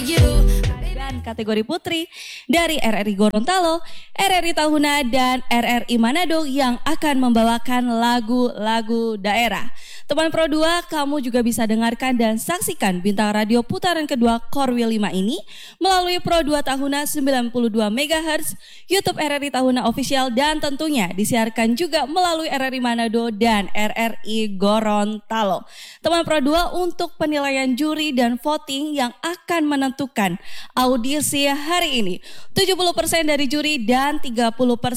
Dan kategori putri dari RRI Gorontalo, RRI Tahuna, dan RRI Manado yang akan membawakan lagu-lagu daerah. Teman Pro 2, kamu juga bisa dengarkan dan saksikan Bintang Radio putaran kedua Korwil 5 ini melalui Pro 2 Tahuna 92 MHz, YouTube RRI Tahuna Official, dan tentunya disiarkan juga melalui RRI Manado dan RRI Gorontalo. Teman Pro 2, untuk penilaian juri dan voting yang akan menentukan audisi hari ini, 70% dari juri dan 30%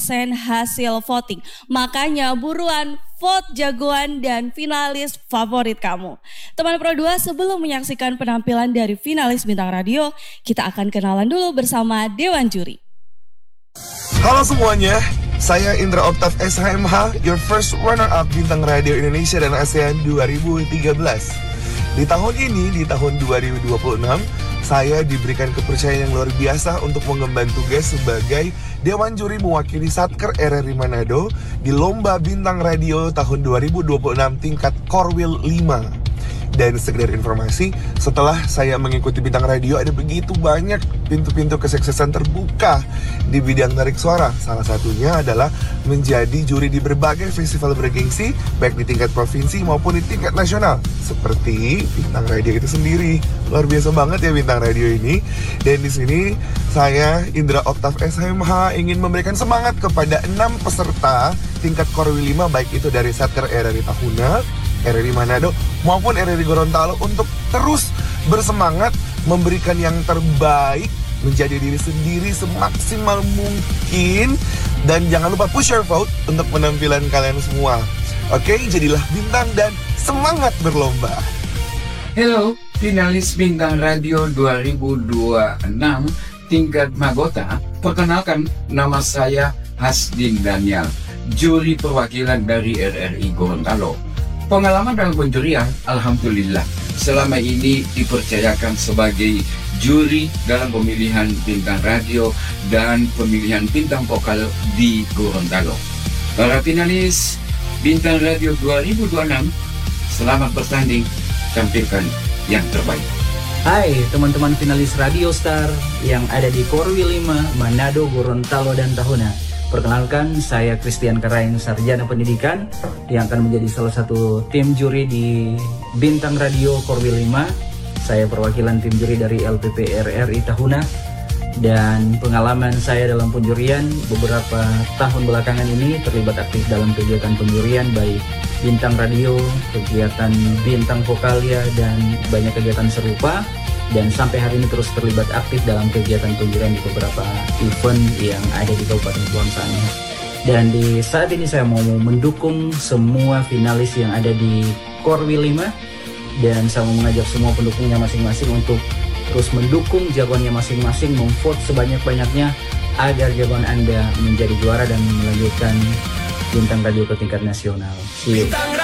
hasil voting. Makanya buruan vote jagoan dan finalis favorit kamu. Teman Pro 2, sebelum menyaksikan penampilan dari finalis Bintang Radio, kita akan kenalan dulu bersama Dewan Juri. Halo semuanya, saya Indra Oktav SHMH, your first runner-up Bintang Radio Indonesia dan ASEAN 2013. Di tahun ini, di tahun 2026, saya diberikan kepercayaan yang luar biasa untuk mengemban tugas sebagai Dewan Juri mewakili Satker RRI Manado di Lomba Bintang Radio tahun 2026 tingkat Korwil 5. Dan sekedar informasi, setelah saya mengikuti Bintang Radio, ada begitu banyak pintu-pintu kesuksesan terbuka di bidang tarik suara. Salah satunya adalah menjadi juri di berbagai festival bergengsi, baik di tingkat provinsi maupun di tingkat nasional. Seperti Bintang Radio itu sendiri. Luar biasa banget ya Bintang Radio ini. Dan di sini saya, Indra Oktav SHMH, ingin memberikan semangat kepada 6 peserta tingkat Korwil 5, baik itu dari Satker RRI Tahuna, RRI Manado maupun RRI Gorontalo, untuk terus bersemangat memberikan yang terbaik, menjadi diri sendiri semaksimal mungkin, dan jangan lupa push your vote untuk penampilan kalian semua. Oke, jadilah bintang dan semangat berlomba. Hello, finalis Bintang Radio 2026 tingkat Magota. Perkenalkan, nama saya Hasdin Daniel, juri perwakilan dari RRI Gorontalo. Pengalaman dalam penjurian, alhamdulillah, selama ini dipercayakan sebagai juri dalam pemilihan Bintang Radio dan pemilihan Bintang Vokal di Gorontalo. Para finalis Bintang Radio 2026, selamat bertanding, tampilkan yang terbaik. Hai teman-teman finalis Radio Star yang ada di Korwil 5, Manado, Gorontalo, dan Tahuna. Perkenalkan, saya Christian Karain, sarjana pendidikan yang akan menjadi salah satu tim juri di Bintang Radio Korwil 5. Saya perwakilan tim juri dari LPP RRI Tahuna, dan pengalaman saya dalam penjurian beberapa tahun belakangan ini terlibat aktif dalam kegiatan penjurian, baik Bintang Radio, kegiatan Bintang Vokalia, dan banyak kegiatan serupa. Dan sampai hari ini terus terlibat aktif dalam kegiatan penjurian di beberapa event yang ada di Kabupaten Kepulauan Sangihe. Dan di saat ini saya mau mendukung semua finalis yang ada di Korwil 5, dan saya mau mengajak semua pendukungnya masing-masing untuk terus mendukung jagoannya masing-masing, memvote sebanyak-banyaknya agar jagoan Anda menjadi juara dan melanjutkan Bintang Radio ke tingkat nasional. See you.